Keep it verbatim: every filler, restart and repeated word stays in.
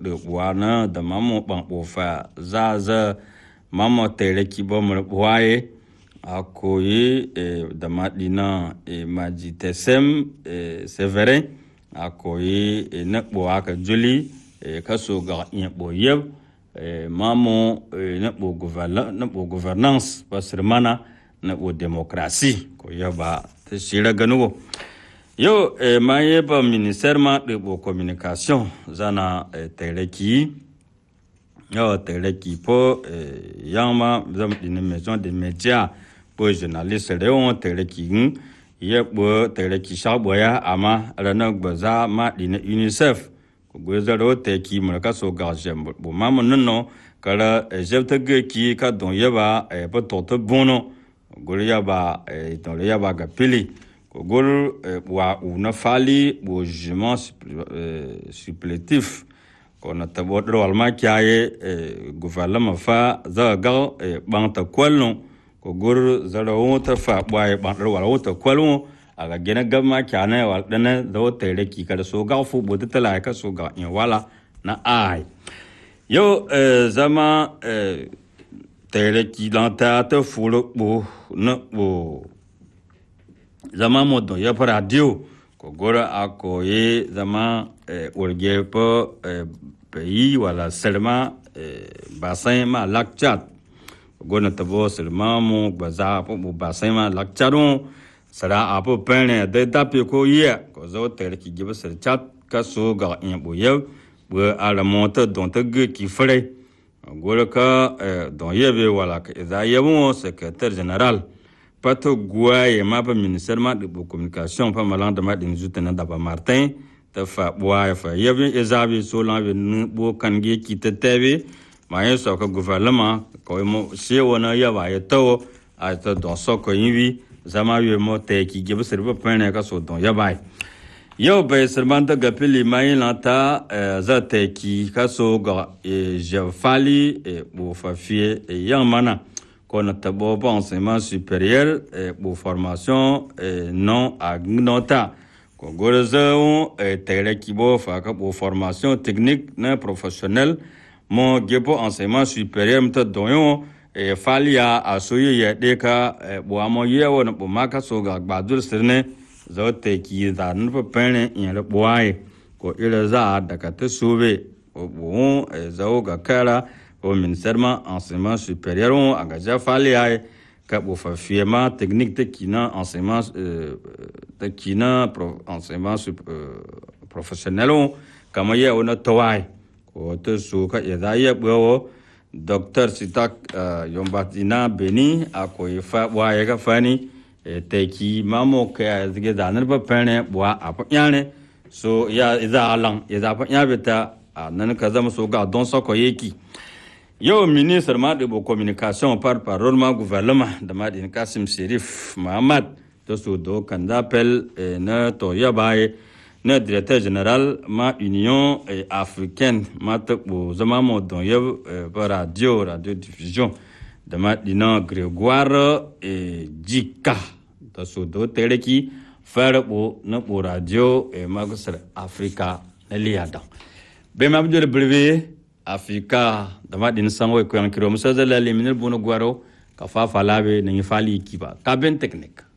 de wana da mamo ban bofa za za mamo tere ki bom waye akoyi da madina maji tesem severin akoyi na bo aka juli kaso ga yin boyeb mamo na bo gouvernance pasrimana na bo démocratie ko yaba ta shira ganugo yo eh, maye ba ministère ma de bo communication zana eh, teleki yo teleki po eh, yama zam dine maison de médias pour journalistes réon teleki ng ye bo teleki shaboya ama rana gbaza ma dine UNICEF ko gwezaro teki mulka so garje bo mamo nno kala eh, jevta ki ka don yaba eh, po toto bono goliya ba eh, don yaba ga pili gol wa una fali bo jugement supplétif qu'on a tabo rol ma kiaye gouvernement fa za gal banta kwalno ko gor zara wonta fa boy ban rol wonta kwalno aga gena gamma kiana wal dana do tere ki kada so ga fu bo tala ka so ga in wala na ai yo zama tere ki lanta ta fulo bo na bo zama modo ya radio ko gora akoye zama urge po pays wala selma bassin ma lakchat gona tabo selma mo baza po bassin ma lakcharon sara apo pene de tape ko ye ko zo ter ki gibe ser chat ka so ga in bo ye bo ala monte don te ge ki fere gora ka don yebe wala ka za yebo secrétaire général pato guaye mapa ministère ma de communication pa malanda ma de nzutena daba Martin ta fa boya fa yebi ezabi so lanwe bo kange ki tetebe ma yeso ka gouvernement ko mo se wona ya ba yeto a to don so ko yiwi zama we mo te ki gebe serbe pene ka so don ya bai yo be sermanta gapili mai lanta za te ki ka so ga e je fali e bo fa fie e yamana qu'on a d'abord enseignement supérieur et pour formation et non agnota qu'on gorezo et telekibo fa pour formation technique non professionnelle mon gebo enseignement supérieur mta doyon et falia asoye ya deka bo amoye wona bo maka so ga gbadur sirne zo te ki da npo pene in le boye ko ile za daga te sauver bon zo ga kala au ministère ma enseignement supérieur on engagé falia ka bo fa fiema technique de kina enseignement de kina enseignement professionnel on kama ye on tawai ko to su ka ya ya bo docteur Sitak Yombatina Beni ako fa wa ya ka fani te ki mamo ka zige danar ba pene bwa apanyane so ya iza alang iza apanya beta nan ka zama so ga don so ko yeki yo ministre ma de communication par parole ma gouvernement de Madine Kassim Serif Mohamed to so do kan appel na to yabaye na directeur général ma union africaine ma to bo zama mo don yo radio radio diffusion de Madina Grégoire et Jika to so do teleki faire bo na bo radio e magsar Africa na liada be ma bdo brevet Afrika dama din sango ko yan kiro musa zala le minel bono gwaro ka fa falabe na fali kiba ka ben technique